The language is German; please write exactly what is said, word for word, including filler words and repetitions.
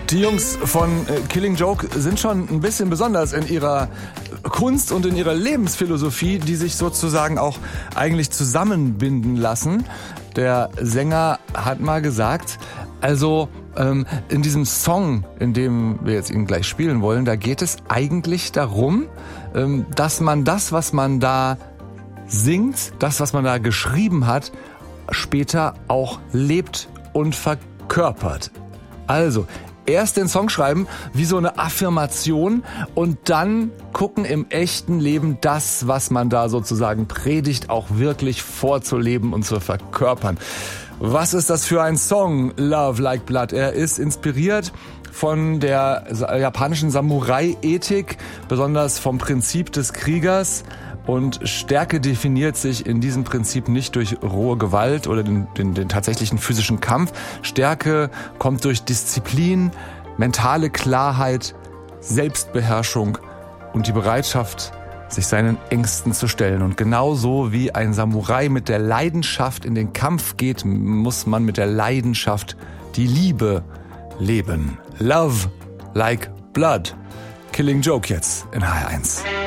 Die Jungs von Killing Joke sind schon ein bisschen besonders in ihrer Kunst und in ihrer Lebensphilosophie, die sich sozusagen auch eigentlich zusammenbinden lassen. Der Sänger hat mal gesagt, also ähm, in diesem Song, in dem wir jetzt ihn gleich spielen wollen, da geht es eigentlich darum, ähm, dass man das, was man da singt, das, was man da geschrieben hat, später auch lebt und verkörpert. Also, erst den Song schreiben, wie so eine Affirmation und dann gucken im echten Leben das, was man da sozusagen predigt, auch wirklich vorzuleben und zu verkörpern. Was ist das für ein Song, Love Like Blood? Er ist inspiriert von der japanischen Samurai-Ethik, besonders vom Prinzip des Kriegers. Und Stärke definiert sich in diesem Prinzip nicht durch rohe Gewalt oder den, den, den tatsächlichen physischen Kampf. Stärke kommt durch Disziplin, mentale Klarheit, Selbstbeherrschung und die Bereitschaft, sich seinen Ängsten zu stellen. Und genauso wie ein Samurai mit der Leidenschaft in den Kampf geht, muss man mit der Leidenschaft die Liebe leben. Love like Blood. Killing Joke jetzt in H R eins.